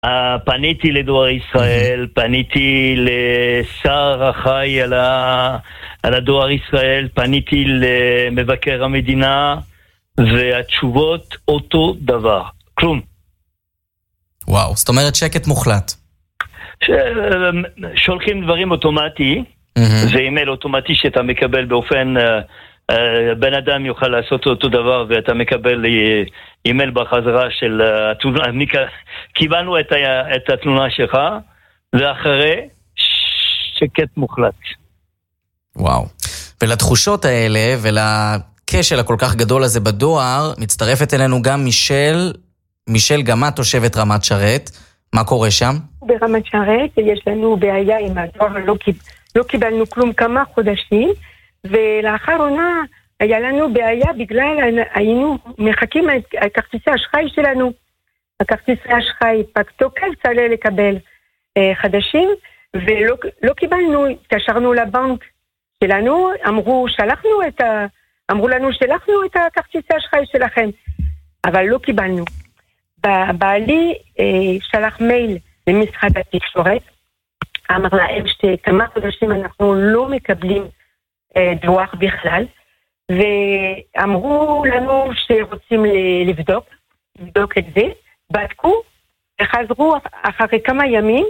פניתי לדואר ישראל, פניתי לשר החי על הדואר ישראל, פניתי למבקר המדינה, והתשובות אותו דבר, כלום. וואו, זאת אומרת שקט מוחלט. שולחים דברים אוטומטי, זה אימייל אוטומטי שאתה מקבל באופן, בן אדם יוכל לעשות אותו דבר, ואתה מקבל אימייל בחזרה של התלונה, קיבלנו את התלונה שלך, ואחרי שקט מוחלט. וואו. ולתחושות האלה ולכשל הכל כך גדול הזה בדואר, מצטרפת אלינו גם מישל גמה, תושבת רמת שרת. מה קורה שם? ברמת שרת יש לנו בעיה עם הדואר, לא קיבלנו כלום כמה חודשים, ולאחרונה היה לנו בעיה בגלל היינו מחכים על כרטיסי אשראי שלנו. הכרטיסי אשראי פג תוקף, צריך לקבל חדשים, ולא קיבלנו, התקשרנו לבנק שלנו, אמרו לנו שלחנו את הכרטיסי אשראי שלכם, אבל לא קיבלנו. בעלי שלח מייל למשרד התקשורת, אמר להם שכמה חודשים אנחנו לא מקבלים דואר בכלל, ואמרו לנו שרוצים לבדוק את זה, בדקו, וחזרו אחרי כמה ימים,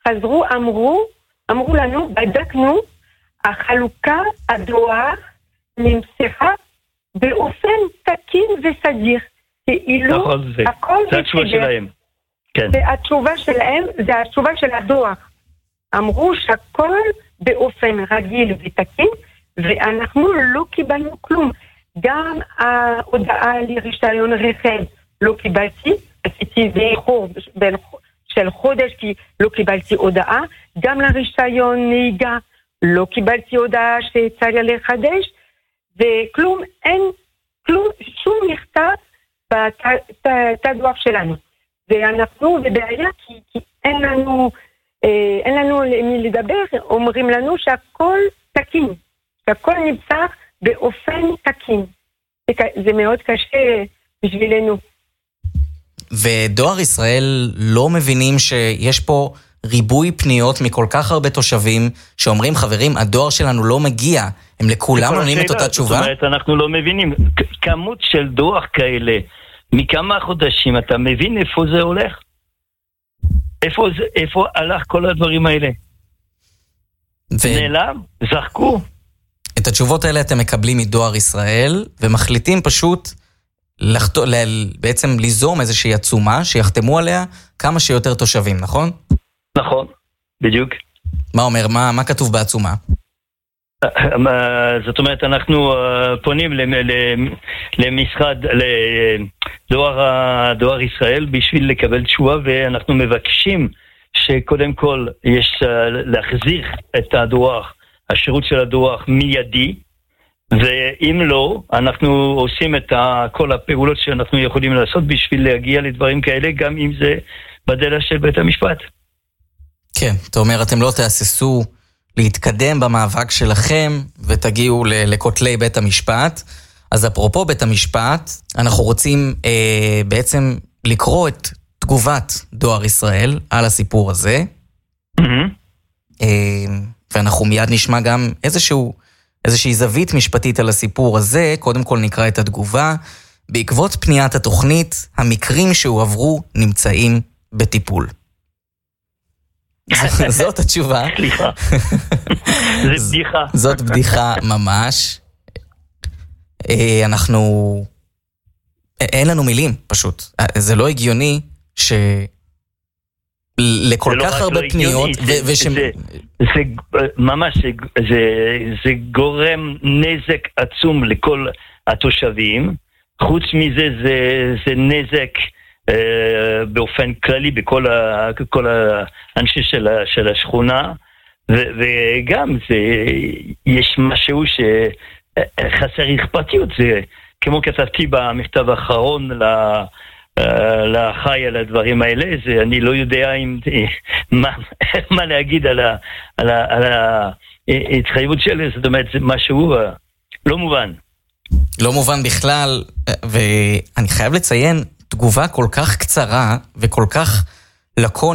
אמרו לנו, בדקנו, החלוקה הדואר נמסכה באופן תקין וסדיר. כאילו, הכל זה התשובה שלהם. כן. זה התשובה שלהם, זה התשובה של הדואר. אמרו שהכל באופן רגיל ותקין, ואנחנו לא קיבלנו כלום. גם ההודעה לרישיון רכב לא קיבלתי, עשיתי באיחור של חודש כי לא קיבלתי הודעה, גם לרישיון נהיגה לא קיבלתי הודעה שצריך לחדש, וכלום, אין כלום, שום מכתב בתדואר שלנו. ואנחנו בבעיה כי אין לנו למי לדבר, אומרים לנו שהכל תקין, שהכל נמצא באופן תקין. זה מאוד קשה בשבילנו. ודואר ישראל לא מבינים שיש פה ריבוי פניות מכל כך הרבה תושבים שאומרים, חברים, הדואר שלנו לא מגיע, הם לכולם עונים את אותה תשובה? זאת אומרת, אנחנו לא מבינים. כמות של דואר כאלה, מכמה חודשים, אתה מבין איפה זה הולך? איפה הלך כל הדברים האלה? נעלם? זרקו? את התשובות האלה אתם מקבלים מדואר ישראל, ומחליטים פשוט בעצם ליזום איזושהי עצומה שיחתמו עליה כמה שיותר תושבים, נכון? נכון, בדיוק. מה אומר? מה כתוב בעצומה? זאת אומרת, אנחנו פונים למשרד, לדואר ישראל בשביל לקבל תשובה, ואנחנו מבקשים שקודם כל יש להחזיר את הדואר, השירות של הדואר מיידי, ואם לא, אנחנו עושים את כל הפעולות שאנחנו יכולים לעשות בשביל להגיע לדברים כאלה, גם אם זה בדלת של בית המשפט. כן, אתה אומר, אתם לא תאססו להתקדם במאבק שלכם ותגיעו לכותלי בית המשפט. אז אפרופו בית המשפט, אנחנו רוצים בעצם לקרוא את תגובת דואר ישראל על הסיפור הזה. ואנחנו מיד נשמע גם איזושהי זווית משפטית על הסיפור הזה. קודם כל נקרא את התגובה. בעקבות פניית התוכנית, המקרים שהועברו נמצאים בטיפול. זאת התשובה. סליחה. זה בדיחה. זאת בדיחה ממש. אין לנו מילים פשוט. זה לא הגיוני לכל כך הרבה פניות, זה ממש, זה גורם נזק עצום לכל התושבים. חוץ מזה זה נזק באופן כללי בכל האנשי של השכונה, וגם יש משהו שחסר אכפתיות. זה כמו כתבתי במכתב האחרון לחי על הדברים האלה, אני לא יודע מה להגיד על ההתחייבות שלי. זאת אומרת, זה משהו לא מובן. לא מובן בכלל, ואני חייב לציין, תגובה כל כך קצרה וכל כך לקוני